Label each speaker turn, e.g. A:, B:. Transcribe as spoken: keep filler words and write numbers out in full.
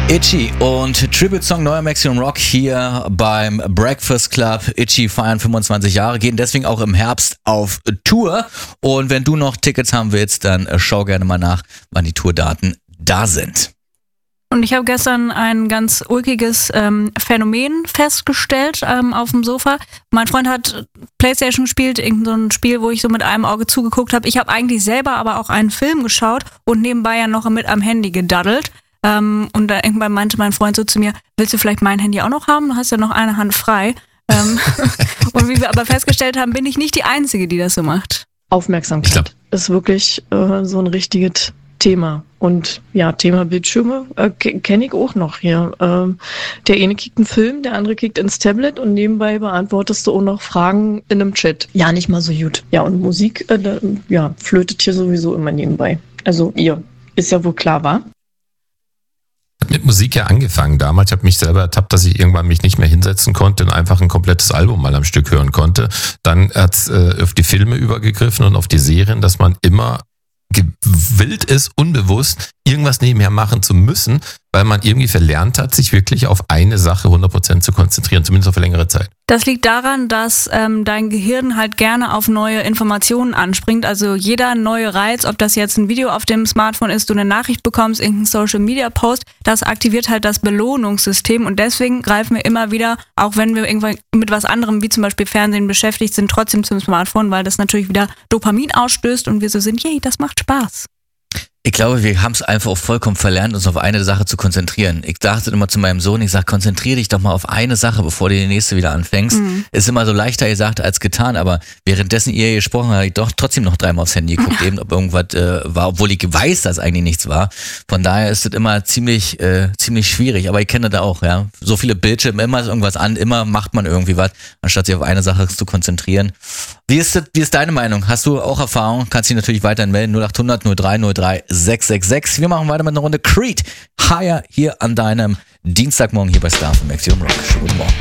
A: Itchy und Tribute-Song neuer Maximum Rock hier beim Breakfast Club. Itchy feiern fünfundzwanzig Jahre, gehen deswegen auch im Herbst auf Tour. Und wenn du noch Tickets haben willst, dann schau gerne mal nach, wann die Tourdaten da sind.
B: Und ich habe gestern ein ganz ulkiges ähm, Phänomen festgestellt ähm, auf dem Sofa. Mein Freund hat Playstation gespielt, irgendein so ein Spiel, wo ich so mit einem Auge zugeguckt habe. Ich habe eigentlich selber aber auch einen Film geschaut und nebenbei ja noch mit am Handy gedaddelt. Ähm, und da irgendwann meinte mein Freund so zu mir, willst du vielleicht mein Handy auch noch haben? Du hast ja noch eine Hand frei. ähm, und wie wir aber festgestellt haben, bin ich nicht die Einzige, die das so macht.
C: Aufmerksamkeit ist wirklich äh, so ein richtiges Thema. Und ja, Thema Bildschirme äh, k- kenne ich auch noch hier. Ähm, der eine kickt einen Film, der andere kickt ins Tablet und nebenbei beantwortest du auch noch Fragen in einem Chat. Ja, nicht mal so gut. Ja, und Musik, äh, da, ja, flötet hier sowieso immer nebenbei. Also ihr, ist ja wohl klar, wa?
D: Mit Musik ja angefangen damals. Ich habe mich selber ertappt, dass ich irgendwann mich nicht mehr hinsetzen konnte und einfach ein komplettes Album mal am Stück hören konnte. Dann hat es äh, auf die Filme übergegriffen und auf die Serien, dass man immer gewillt ist, unbewusst irgendwas nebenher machen zu müssen, weil man irgendwie verlernt hat, sich wirklich auf eine Sache hundert Prozent zu konzentrieren, zumindest auf längere Zeit.
B: Das liegt daran, dass ähm, dein Gehirn halt gerne auf neue Informationen anspringt. Also jeder neue Reiz, ob das jetzt ein Video auf dem Smartphone ist, du eine Nachricht bekommst, irgendein Social-Media-Post, das aktiviert halt das Belohnungssystem und deswegen greifen wir immer wieder, auch wenn wir irgendwann mit was anderem, wie zum Beispiel Fernsehen beschäftigt sind, trotzdem zum Smartphone, weil das natürlich wieder Dopamin ausstößt und wir so sind, yay, das macht Spaß.
A: Ich glaube, wir haben es einfach auch vollkommen verlernt, uns auf eine Sache zu konzentrieren. Ich dachte immer zu meinem Sohn, ich sag, konzentriere dich doch mal auf eine Sache, bevor du die nächste wieder anfängst. Mhm. Ist immer so leichter gesagt als getan, aber währenddessen ihr gesprochen habt, habe ich doch trotzdem noch dreimal aufs Handy geguckt, eben ob irgendwas äh, war, obwohl ich weiß, dass eigentlich nichts war. Von daher ist es immer ziemlich äh, ziemlich schwierig, aber ich kenne das auch, ja. So viele Bildschirme, immer ist irgendwas an, immer macht man irgendwie was, anstatt sich auf eine Sache zu konzentrieren. Wie ist das, wie ist deine Meinung? Hast du auch Erfahrung? Kannst dich natürlich weiterhin melden, null acht hundert null drei null drei sechs sechs sechs. Wir machen weiter mit einer Runde Creed. Higher hier an deinem Dienstagmorgen hier bei Star von Maximum Rock. Schönen guten Morgen.